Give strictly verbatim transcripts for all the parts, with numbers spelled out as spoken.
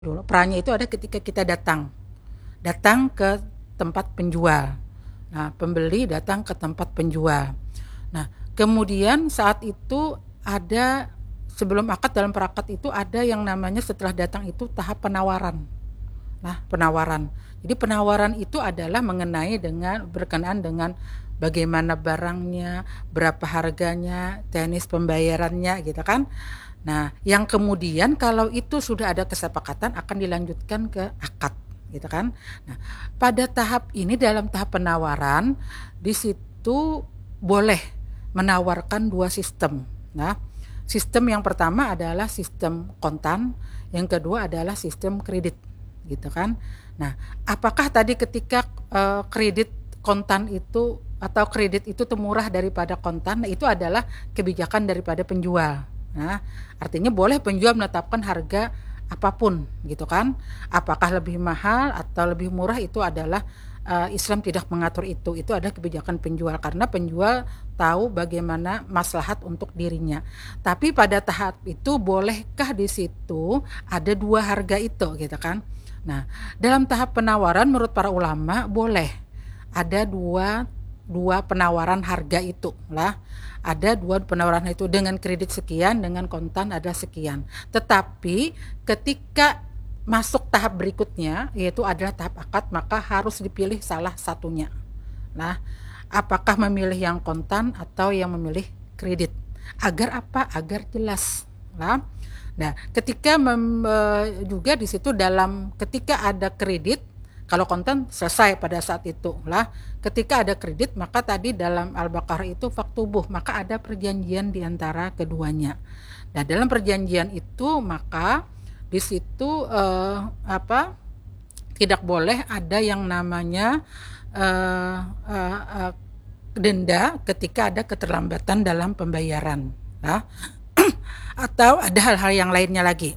Dulu pranya itu ada ketika kita datang, datang ke tempat penjual. Nah, pembeli datang ke tempat penjual. Nah, kemudian saat itu ada sebelum akad, dalam perakad itu ada yang namanya setelah datang itu tahap penawaran. Nah, penawaran. Jadi penawaran itu adalah mengenai dengan berkenaan dengan bagaimana barangnya, berapa harganya, teknis pembayarannya gitu kan. Nah, yang kemudian kalau itu sudah ada kesepakatan akan dilanjutkan ke akad gitu kan. Nah, pada tahap ini dalam tahap penawaran di situ boleh menawarkan dua sistem. Nah, sistem yang pertama adalah sistem kontan, yang kedua adalah sistem kredit gitu kan. Nah, apakah tadi ketika uh, kredit kontan itu atau kredit itu murah daripada kontan? Nah, itu adalah kebijakan daripada penjual. Nah, artinya boleh penjual menetapkan harga apapun gitu kan. Apakah lebih mahal atau lebih murah itu adalah uh, Islam tidak mengatur itu. Itu adalah kebijakan penjual karena penjual tahu bagaimana maslahat untuk dirinya. Tapi pada tahap itu bolehkah di situ ada dua harga itu gitu kan. Nah, dalam tahap penawaran menurut para ulama boleh ada dua dua penawaran harga itu lah. Ada dua penawaran itu dengan kredit sekian, dengan kontan ada sekian. Tetapi ketika masuk tahap berikutnya yaitu adalah tahap akad, maka harus dipilih salah satunya. Nah, apakah memilih yang kontan atau yang memilih kredit? Agar apa? Agar jelas lah. Nah, ketika mem, juga di situ dalam ketika ada kredit, kalau kontan selesai pada saat itu lah. Ketika ada kredit maka tadi dalam Al-Baqarah itu faktubuh, maka ada perjanjian di antara keduanya. Nah, dalam perjanjian itu maka di situ eh, apa? Tidak boleh ada yang namanya eh, eh, eh, denda ketika ada keterlambatan dalam pembayaran, lah. Atau ada hal-hal yang lainnya lagi.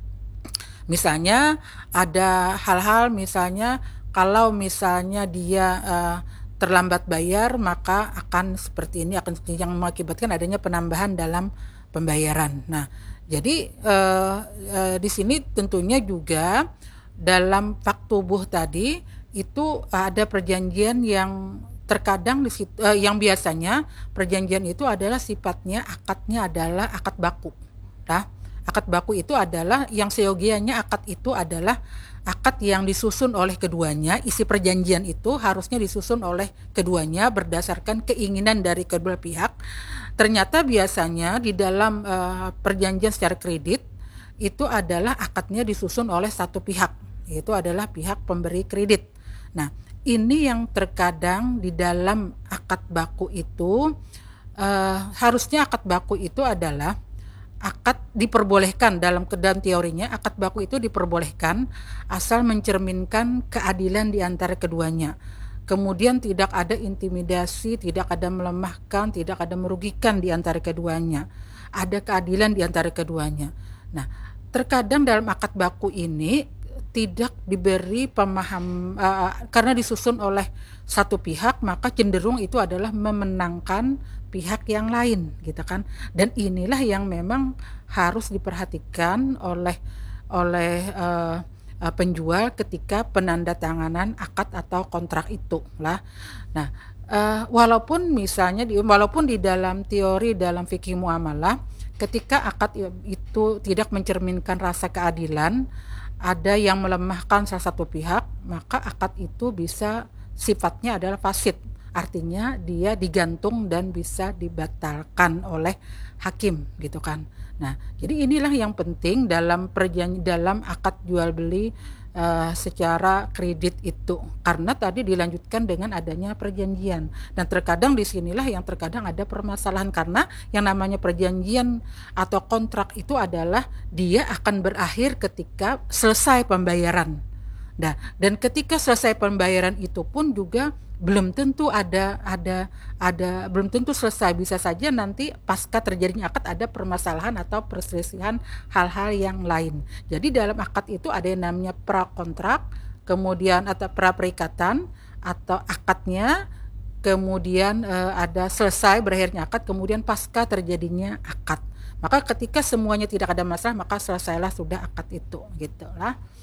Misalnya ada hal-hal misalnya kalau misalnya dia uh, terlambat bayar maka akan seperti ini, akan yang mengakibatkan adanya penambahan dalam pembayaran. Nah, jadi uh, uh, di sini tentunya juga dalam faktubuh tadi itu ada perjanjian yang terkadang di situ, uh, yang biasanya perjanjian itu adalah sifatnya akadnya adalah akad baku. Nah, akad baku itu adalah yang seyogianya akad itu adalah akad yang disusun oleh keduanya. Isi perjanjian itu harusnya disusun oleh keduanya berdasarkan keinginan dari kedua pihak. Ternyata biasanya di dalam uh, perjanjian secara kredit itu adalah akadnya disusun oleh satu pihak, yaitu adalah pihak pemberi kredit. Nah, ini yang terkadang di dalam akad baku itu uh, harusnya akad baku itu adalah akad diperbolehkan dalam dalam teorinya akad baku itu diperbolehkan asal mencerminkan keadilan di antara keduanya. Kemudian tidak ada intimidasi, tidak ada melemahkan, tidak ada merugikan di antara keduanya. Ada keadilan di antara keduanya. Nah, terkadang dalam akad baku ini tidak diberi pemaham uh, karena disusun oleh satu pihak, maka cenderung itu adalah memenangkan pihak yang lain gitu kan. Dan inilah yang memang harus diperhatikan oleh oleh uh, uh, penjual ketika penandatanganan akad atau kontrak itu lah. Nah, uh, walaupun misalnya di, walaupun di dalam teori dalam fikih muamalah ketika akad itu tidak mencerminkan rasa keadilan, ada yang melemahkan salah satu pihak, maka akad itu bisa sifatnya adalah fasid. Artinya dia digantung dan bisa dibatalkan oleh hakim gitu kan. Nah, jadi inilah yang penting dalam perjanjian dalam akad jual beli uh, secara kredit itu, karena tadi dilanjutkan dengan adanya perjanjian. Dan terkadang disinilah yang terkadang ada permasalahan karena yang namanya perjanjian atau kontrak itu adalah dia akan berakhir ketika selesai pembayaran. Nah, dan ketika selesai pembayaran itu pun juga belum tentu ada ada ada belum tentu selesai, bisa saja nanti pasca terjadinya akad ada permasalahan atau perselisihan hal-hal yang lain. Jadi dalam akad itu ada yang namanya prakontrak, kemudian atau praperikatan atau akadnya, kemudian eh, ada selesai berakhirnya akad, kemudian pasca terjadinya akad. Maka ketika semuanya tidak ada masalah, maka selesailah sudah akad itu, gitulah.